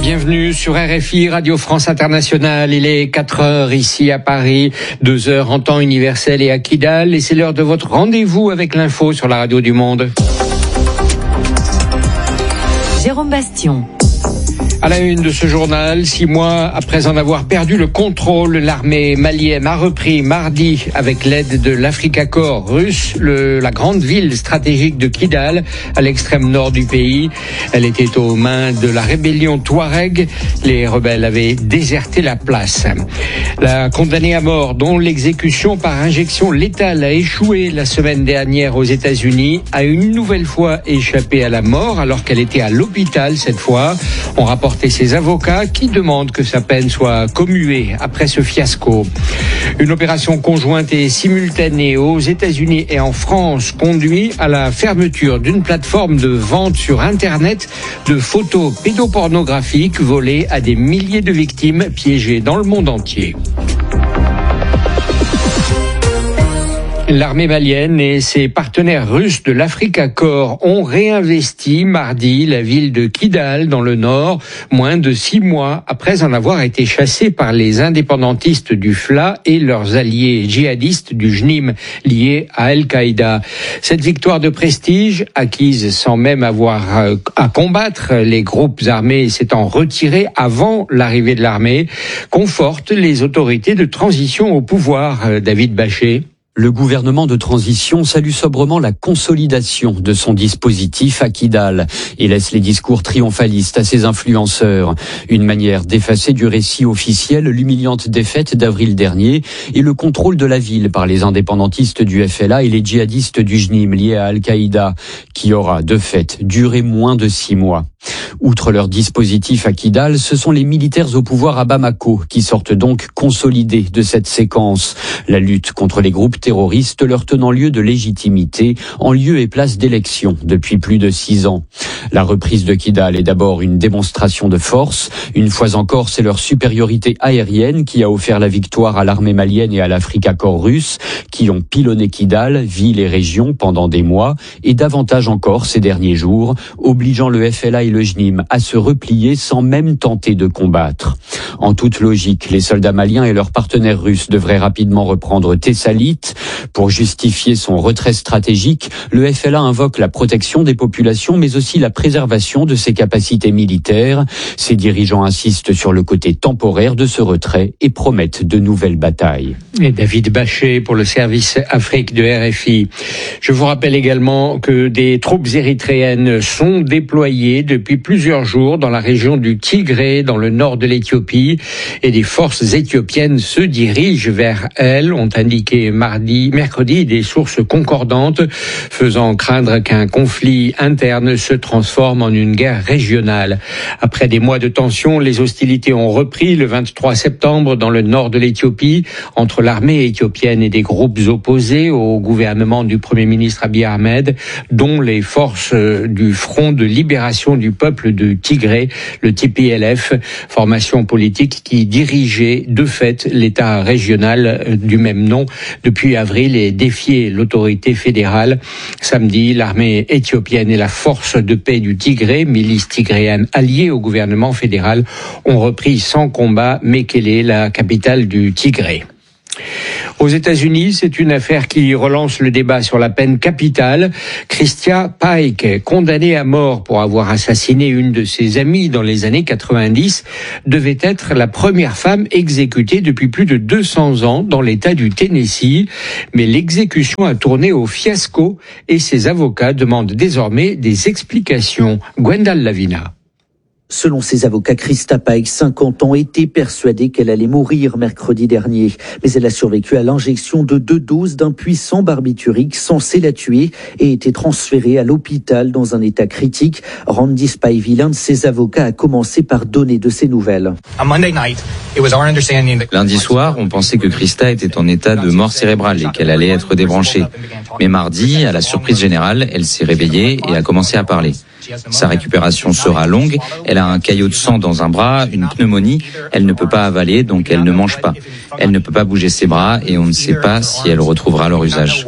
Bienvenue sur RFI, Radio France Internationale. Il est 4h ici à Paris, 2h en temps universel et à Kidal. Et c'est l'heure de votre rendez-vous avec l'info sur la radio du monde. Jérôme Bastion. À la une de ce journal, 6 mois après en avoir perdu le contrôle, l'armée malienne a repris mardi, avec l'aide de l'Africa Corps russe, la grande ville stratégique de Kidal, à l'extrême nord du pays. Elle était aux mains de la rébellion Touareg. Les rebelles avaient déserté la place. La condamnée à mort, dont l'exécution par injection létale a échoué la semaine dernière aux États-Unis, a une nouvelle fois échappé à la mort alors qu'elle était à l'hôpital cette fois. On rapporte ses avocats qui demandent que sa peine soit commuée après ce fiasco. Une opération conjointe et simultanée aux États-Unis et en France conduit à la fermeture d'une plateforme de vente sur Internet de photos pédopornographiques volées à des milliers de victimes piégées dans le monde entier. L'armée malienne et ses partenaires russes de l'Africa Corps ont réinvesti mardi la ville de Kidal dans le nord, moins de 6 mois après en avoir été chassés par les indépendantistes du FLA et leurs alliés djihadistes du JNIM liés à Al-Qaïda. Cette victoire de prestige, acquise sans même avoir à combattre les groupes armés s'étant retirés avant l'arrivée de l'armée, conforte les autorités de transition au pouvoir. David Bachet. Le gouvernement de transition salue sobrement la consolidation de son dispositif à Kidal et laisse les discours triomphalistes à ses influenceurs. Une manière d'effacer du récit officiel l'humiliante défaite d'avril dernier et le contrôle de la ville par les indépendantistes du FLA et les djihadistes du JNIM liés à Al-Qaïda, qui aura de fait duré moins de 6 mois. Outre leur dispositif à Kidal, ce sont les militaires au pouvoir à Bamako qui sortent donc consolidés de cette séquence. La lutte contre les groupes terroristes leur tenant lieu de légitimité en lieu et place d'élection depuis plus de 6 ans. La reprise de Kidal est d'abord une démonstration de force. Une fois encore, c'est leur supériorité aérienne qui a offert la victoire à l'armée malienne et à l'Africa Corps russe, qui ont pilonné Kidal, ville et région pendant des mois, et davantage encore ces derniers jours, obligeant le FLA et le JNIM à se replier sans même tenter de combattre. En toute logique, les soldats maliens et leurs partenaires russes devraient rapidement reprendre Thessalite. Pour justifier son retrait stratégique, le FLA invoque la protection des populations, mais aussi la préservation de ses capacités militaires. Ses dirigeants insistent sur le côté temporaire de ce retrait et promettent de nouvelles batailles. Et David Bachet pour le service Afrique de RFI. Je vous rappelle également que des troupes érythréennes sont déployées depuis plusieurs jours dans la région du Tigré, dans le nord de l'Éthiopie, et des forces éthiopiennes se dirigent vers elles, ont indiqué mercredi des sources concordantes, faisant craindre qu'un conflit interne se transforme en une guerre régionale. Après des mois de tension, les hostilités ont repris le 23 septembre dans le nord de l'Éthiopie, entre l'armée éthiopienne et des groupes opposés au gouvernement du Premier ministre Abiy Ahmed, dont les forces du Front de libération du peuple de Tigré, le TPLF, formation politique qui dirigeait de fait l'État régional du même nom depuis avril et défiait l'autorité fédérale. Samedi, l'armée éthiopienne et la force de paix du Tigré, milice tigréenne alliée au gouvernement fédéral, ont repris sans combat Mekele, la capitale du Tigré. Aux États-Unis, c'est une affaire qui relance le débat sur la peine capitale. Christia Pike, condamnée à mort pour avoir assassiné une de ses amies dans les années 90, devait être la première femme exécutée depuis plus de 200 ans dans l'État du Tennessee. Mais l'exécution a tourné au fiasco et ses avocats demandent désormais des explications. Gwendal Lavina. Selon ses avocats, Christa Pike, 50 ans, était persuadée qu'elle allait mourir mercredi dernier. Mais elle a survécu à l'injection de 2 doses d'un puissant barbiturique censé la tuer et été transférée à l'hôpital dans un état critique. Randy Spivey, l'un de ses avocats, a commencé par donner de ses nouvelles. Lundi soir, on pensait que Christa était en état de mort cérébrale et qu'elle allait être débranchée. Mais mardi, à la surprise générale, elle s'est réveillée et a commencé à parler. Sa récupération sera longue. Elle a un caillot de sang dans un bras, une pneumonie. Elle ne peut pas avaler, donc elle ne mange pas. Elle ne peut pas bouger ses bras et on ne sait pas si elle retrouvera leur usage.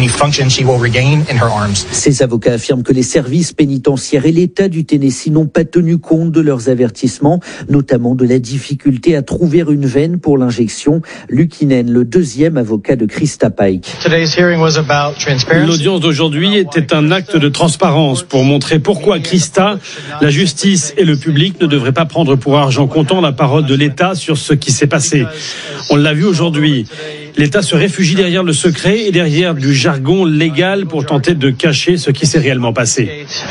Ces avocats affirment que les services pénitentiaires et l'État du Tennessee n'ont pas tenu compte de leurs avertissements, notamment de la difficulté à trouver une veine pour l'injection. Luke Hinen, le deuxième avocat de Krista Pike. L'audience d'aujourd'hui était un acte de transparence pour montrer pourquoi Krista, la justice et le public ne devraient pas prendre pour argent comptant la parole de l'État sur ce qui s'est passé. On l'a vu aujourd'hui. L'État se réfugie derrière le secret et derrière du jargon légal pour tenter de cacher ce qui s'est réellement passé.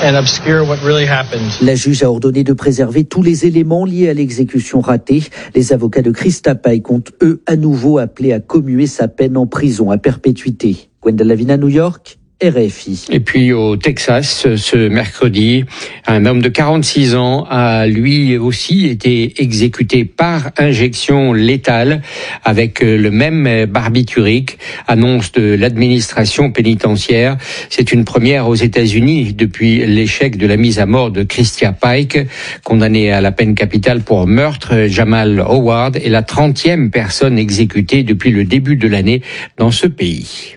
La juge a ordonné de préserver tous les éléments liés à l'exécution ratée. Les avocats de Krista Pike ont, eux, à nouveau appelé à commuer sa peine en prison à perpétuité. Gwendal Lavina, New York, RFI. Et puis au Texas, ce mercredi, un homme de 46 ans a lui aussi été exécuté par injection létale avec le même barbiturique, annonce de l'administration pénitentiaire. C'est une première aux États-Unis depuis l'échec de la mise à mort de Krista Pike, condamnée à la peine capitale pour meurtre. Jamal Howard est la 30e personne exécutée depuis le début de l'année dans ce pays.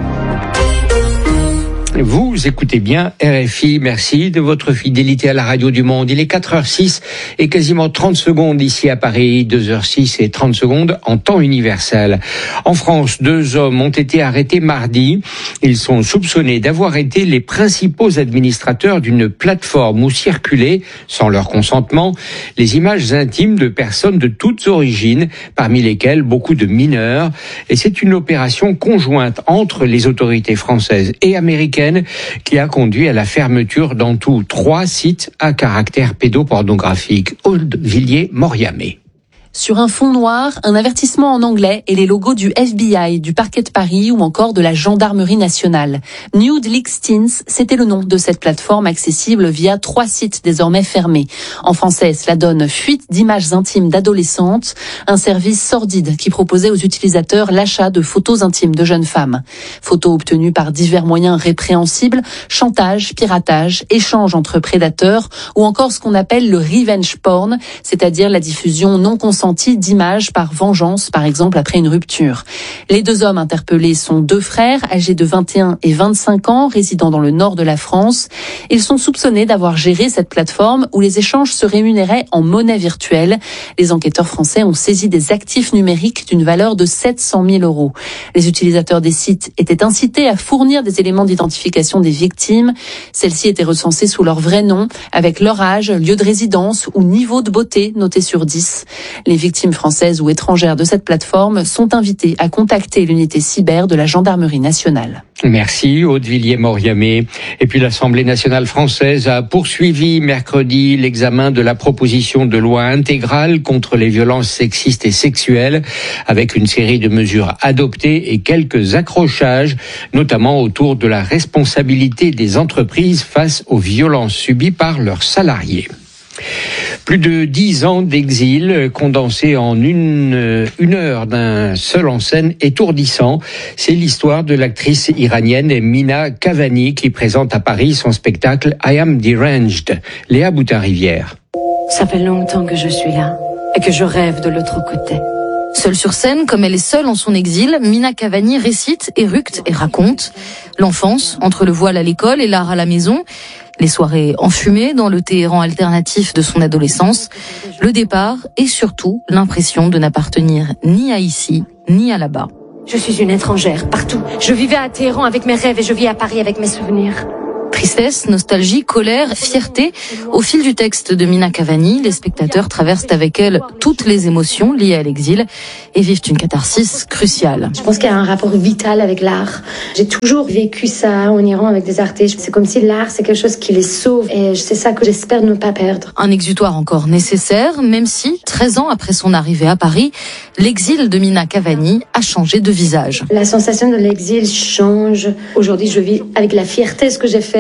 Vous écoutez bien RFI, merci de votre fidélité à la radio du monde. Il est 4h06 et quasiment 30 secondes ici à Paris, 2h06 et 30 secondes en temps universel. En France, 2 hommes ont été arrêtés mardi. Ils sont soupçonnés d'avoir été les principaux administrateurs d'une plateforme où circulaient, sans leur consentement, les images intimes de personnes de toutes origines, parmi lesquelles beaucoup de mineurs. Et c'est une opération conjointe entre les autorités françaises et américaines qui a conduit à la fermeture dans tout 3 sites à caractère pédopornographique. Aude Villiers-Moriamé. Sur un fond noir, un avertissement en anglais et les logos du FBI, du parquet de Paris ou encore de la gendarmerie nationale. Nude Leaks Teens, c'était le nom de cette plateforme accessible via 3 sites désormais fermés. En français, cela donne fuite d'images intimes d'adolescentes, un service sordide qui proposait aux utilisateurs l'achat de photos intimes de jeunes femmes. Photos obtenues par divers moyens répréhensibles, chantage, piratage, échange entre prédateurs ou encore ce qu'on appelle le revenge porn, c'est-à-dire la diffusion non consentie d'images par vengeance, par exemple après une rupture. Les 2 hommes interpellés sont 2 frères, âgés de 21 et 25 ans, résidant dans le nord de la France. Ils sont soupçonnés d'avoir géré cette plateforme où les échanges se rémunéraient en monnaie virtuelle. Les enquêteurs français ont saisi des actifs numériques d'une valeur de 700 000 €. Les utilisateurs des sites étaient incités à fournir des éléments d'identification des victimes. Celles-ci étaient recensées sous leur vrai nom, avec leur âge, lieu de résidence ou niveau de beauté noté sur 10. Les victimes françaises ou étrangères de cette plateforme sont invitées à contacter l'unité cyber de la gendarmerie nationale. Merci Aude Villiers-Moriamé. Et puis l'Assemblée nationale française a poursuivi mercredi l'examen de la proposition de loi intégrale contre les violences sexistes et sexuelles, avec une série de mesures adoptées et quelques accrochages, notamment autour de la responsabilité des entreprises face aux violences subies par leurs salariés. Plus de 10 ans d'exil condensés en une heure d'un seul en scène étourdissant. C'est l'histoire de l'actrice iranienne Mina Kavani qui présente à Paris son spectacle I Am Deranged. Léa Boutin-Rivière. Ça fait longtemps que je suis là et que je rêve de l'autre côté. Seule sur scène, comme elle est seule en son exil, Mina Kavani récite, éructe et raconte l'enfance entre le voile à l'école et l'art à la maison, les soirées enfumées dans le Téhéran alternatif de son adolescence, le départ et surtout l'impression de n'appartenir ni à ici, ni à là-bas. Je suis une étrangère, partout. Je vivais à Téhéran avec mes rêves et je vis à Paris avec mes souvenirs. Tristesse, nostalgie, colère, fierté. Au fil du texte de Mina Kavani, les spectateurs traversent avec elle toutes les émotions liées à l'exil et vivent une catharsis cruciale. Je pense qu'il y a un rapport vital avec l'art. J'ai toujours vécu ça en Iran avec des artistes. C'est comme si l'art, c'est quelque chose qui les sauve et c'est ça que j'espère ne pas perdre. Un exutoire encore nécessaire, même si, 13 ans après son arrivée à Paris, l'exil de Mina Kavani a changé de visage. La sensation de l'exil change. Aujourd'hui, je vis avec la fierté ce que j'ai fait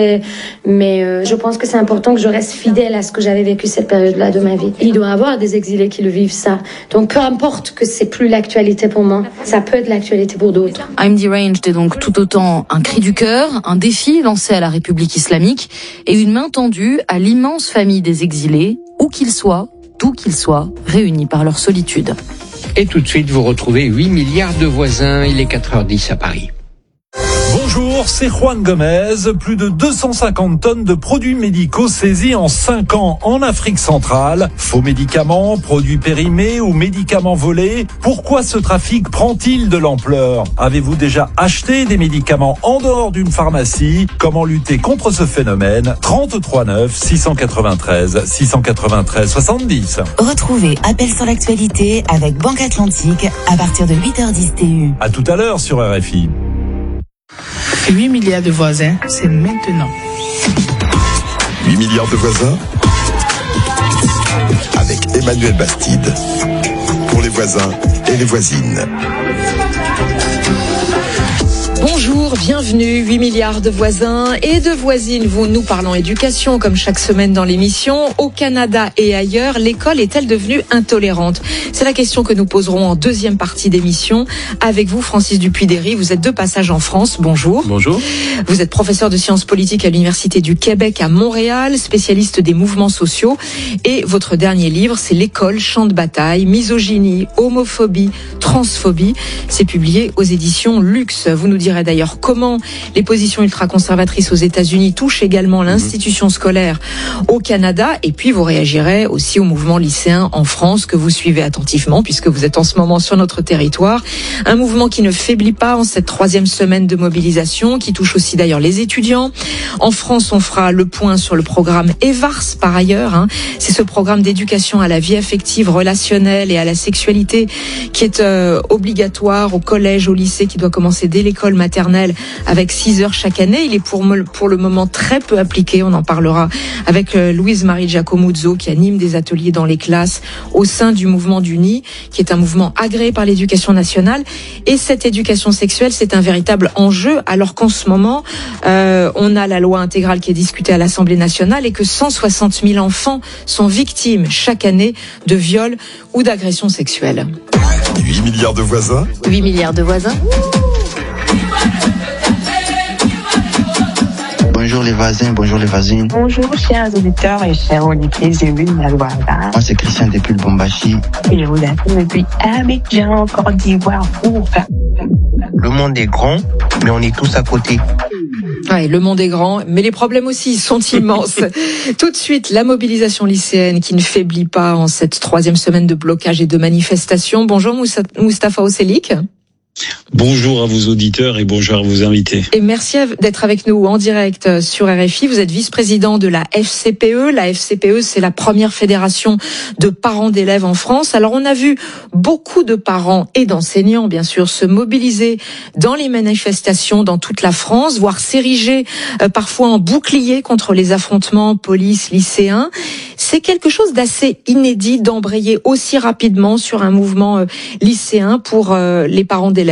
Mais je pense que c'est important que je reste fidèle à ce que j'avais vécu cette période-là de ma vie. Il doit y avoir des exilés qui le vivent ça. Donc peu importe que c'est plus l'actualité pour moi, ça peut être l'actualité pour d'autres. I'm Deranged est donc tout autant un cri du cœur, un défi lancé à la République islamique et une main tendue à l'immense famille des exilés, où qu'ils soient, d'où qu'ils soient, réunis par leur solitude. Et tout de suite, vous retrouvez 8 milliards de voisins. Il est 4h10 à Paris. Bonjour, c'est Juan Gomez. Plus de 250 tonnes de produits médicaux saisis en 5 ans en Afrique centrale. Faux médicaments, produits périmés ou médicaments volés. Pourquoi ce trafic prend-il de l'ampleur? Avez-vous déjà acheté des médicaments en dehors d'une pharmacie? Comment lutter contre ce phénomène? 33 9 693 693 70. Retrouvez Appel sur l'actualité avec Banque Atlantique à partir de 8h10 TU. À tout à l'heure sur RFI. 8 milliards de voisins, c'est maintenant. 8 milliards de voisins avec Emmanuel Bastide pour les voisins et les voisines. Bonjour, bienvenue, 8 milliards de voisins et de voisines. Nous parlons éducation comme chaque semaine dans l'émission. Au Canada et ailleurs, l'école est-elle devenue intolérante? C'est la question que nous poserons en deuxième partie d'émission. Avec vous, Francis Dupuy-Derry, vous êtes de passage en France. Bonjour. Bonjour. Vous êtes professeur de sciences politiques à l'Université du Québec à Montréal, spécialiste des mouvements sociaux. Et votre dernier livre, c'est L'école, champ de bataille, misogynie, homophobie, transphobie. C'est publié aux éditions Luxe. Vous nous direz d'ailleurs comment les positions ultra-conservatrices aux États-Unis touchent également l'institution scolaire au Canada. Et puis vous réagirez aussi au mouvement lycéen en France que vous suivez attentivement puisque vous êtes en ce moment sur notre territoire. Un mouvement qui ne faiblit pas en cette 3e semaine de mobilisation, qui touche aussi d'ailleurs les étudiants. En France, on fera le point sur le programme EVARS par ailleurs. C'est ce programme d'éducation à la vie affective, relationnelle et à la sexualité qui est obligatoire au collège, au lycée, qui doit commencer dès l'école maternelle avec 6 heures chaque année. Il est pour le moment très peu appliqué. On en parlera avec Louise-Marie Giacomuzzo qui anime des ateliers dans les classes au sein du mouvement d'UNI, qui est un mouvement agréé par l'éducation nationale. Et cette éducation sexuelle, c'est un véritable enjeu alors qu'en ce moment, on a la loi intégrale qui est discutée à l'Assemblée nationale et que 160 000 enfants sont victimes chaque année de viols ou d'agressions sexuelles. 8 milliards de voisins. 8 milliards de voisins. Bonjour les voisins, bonjour les voisines. Bonjour chers auditeurs et chers auditrices de 8 milliards de voisins. Moi c'est Christian depuis le Bombachi. Et je vous appelle depuis Abidjan, Côte d'Ivoire. Le monde est grand, mais on est tous à côté. Ouais, le monde est grand, mais les problèmes aussi sont immenses. Tout de suite, la mobilisation lycéenne qui ne faiblit pas en cette 3e semaine de blocage et de manifestation. Bonjour Moustapha Oselik. Bonjour à vos auditeurs et bonjour à vos invités. Et merci d'être avec nous en direct sur RFI. Vous êtes vice-président de la FCPE. La FCPE, c'est la première fédération de parents d'élèves en France. Alors, on a vu beaucoup de parents et d'enseignants, bien sûr, se mobiliser dans les manifestations dans toute la France, voire s'ériger parfois en bouclier contre les affrontements police-lycéens. C'est quelque chose d'assez inédit d'embrayer aussi rapidement sur un mouvement lycéen pour les parents d'élèves.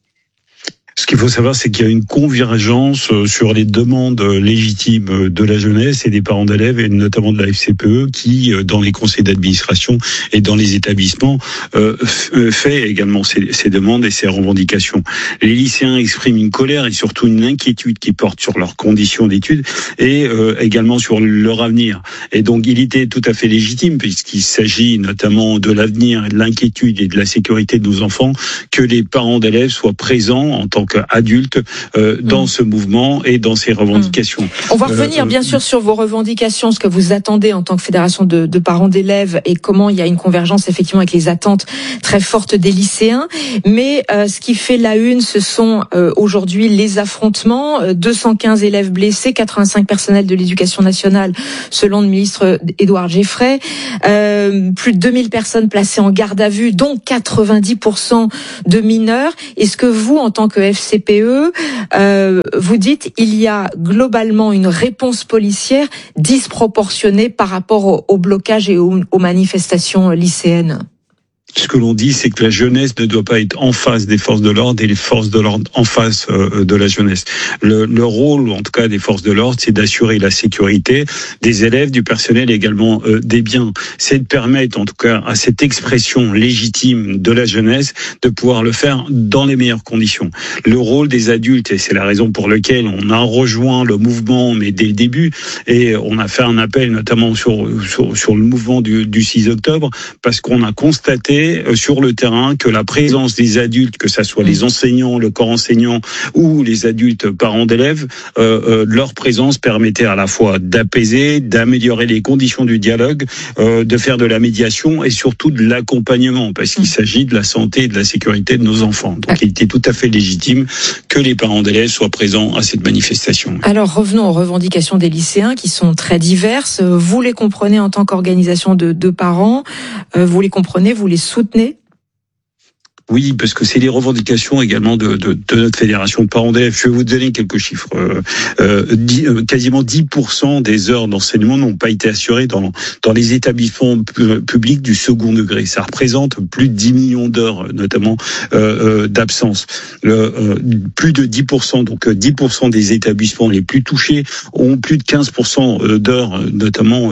Ce qu'il faut savoir, c'est qu'il y a une convergence sur les demandes légitimes de la jeunesse et des parents d'élèves, et notamment de la FCPE, qui, dans les conseils d'administration et dans les établissements, fait également ces demandes et ces revendications. Les lycéens expriment une colère et surtout une inquiétude qui porte sur leurs conditions d'études et également sur leur avenir. Et donc, il était tout à fait légitime, puisqu'il s'agit notamment de l'avenir et de l'inquiétude et de la sécurité de nos enfants, que les parents d'élèves soient présents en tant qu'adultes dans ce mouvement et dans ces revendications. On va revenir bien sûr sur vos revendications, ce que vous attendez en tant que fédération de parents d'élèves et comment il y a une convergence effectivement avec les attentes très fortes des lycéens. Mais ce qui fait la une, ce sont aujourd'hui les affrontements. 215 élèves blessés, 85 personnels de l'éducation nationale selon le ministre Édouard Geoffray. Plus de 2000 personnes placées en garde à vue, dont 90% de mineurs. Est-ce que vous, en tant que FCPE, vous dites il y a globalement une réponse policière disproportionnée par rapport au blocage et aux manifestations lycéennes? Ce que l'on dit, c'est que la jeunesse ne doit pas être en face des forces de l'ordre et les forces de l'ordre en face de la jeunesse. Le rôle, en tout cas, des forces de l'ordre, c'est d'assurer la sécurité des élèves, du personnel et également des biens. C'est de permettre, en tout cas, à cette expression légitime de la jeunesse de pouvoir le faire dans les meilleures conditions. Le rôle des adultes, et c'est la raison pour laquelle on a rejoint le mouvement, mais dès le début, et on a fait un appel notamment sur le mouvement du 6 octobre, parce qu'on a constaté sur le terrain que la présence des adultes, que ça soit les enseignants, le corps enseignant ou les adultes parents d'élèves, leur présence permettait à la fois d'apaiser, d'améliorer les conditions du dialogue, de faire de la médiation et surtout de l'accompagnement, parce qu'il s'agit de la santé et de la sécurité de nos enfants. Donc il était tout à fait légitime que les parents d'élèves soient présents à cette manifestation. Alors revenons aux revendications des lycéens qui sont très diverses. Vous les comprenez en tant qu'organisation de parents, vous les comprenez, vous les soutenez? Oui, parce que c'est les revendications également de notre fédération de parents d'élèves. Je vais vous donner quelques chiffres. Quasiment 10% des heures d'enseignement n'ont pas été assurées dans les établissements publics du second degré. Ça représente plus de 10 millions d'heures, notamment d'absence. Plus de 10%, donc 10% des établissements les plus touchés ont plus de 15% d'heures, notamment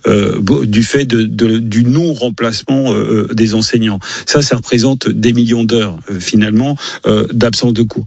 du fait du non-remplacement des enseignants. Ça représente des millions d'heures finalement d'absence de cours.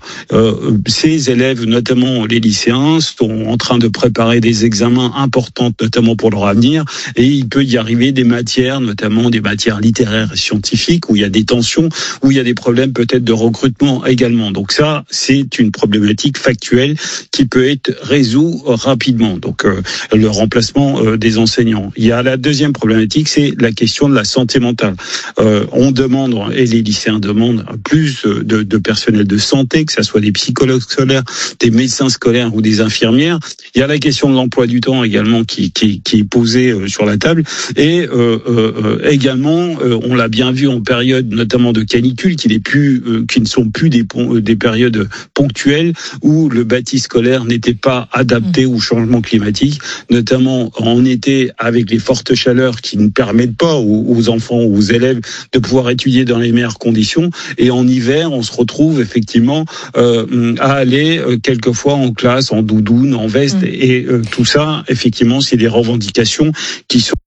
Ces élèves, notamment les lycéens, sont en train de préparer des examens importants, notamment pour leur avenir, et il peut y arriver des matières, notamment des matières littéraires et scientifiques, où il y a des tensions, où il y a des problèmes peut-être de recrutement également. Donc ça, c'est une problématique factuelle qui peut être résoue rapidement. Donc le remplacement des enseignants. Il y a la deuxième problématique, c'est la question de la santé mentale. On demande, et les lycéens demandent plus de personnel de santé, que ce soit des psychologues scolaires, des médecins scolaires ou des infirmières. Il y a la question de l'emploi du temps également qui est posée sur la table. Et également, on l'a bien vu en période notamment de canicule, qui ne sont plus des périodes ponctuelles où le bâti scolaire n'était pas adapté au changement climatique, notamment en été avec les fortes chaleurs qui ne permettent pas aux enfants ou aux élèves de pouvoir étudier dans les meilleures conditions. Et en hiver, on se retrouve effectivement à aller quelquefois en classe, en doudoune, en veste. Et tout ça, effectivement, c'est des revendications qui sont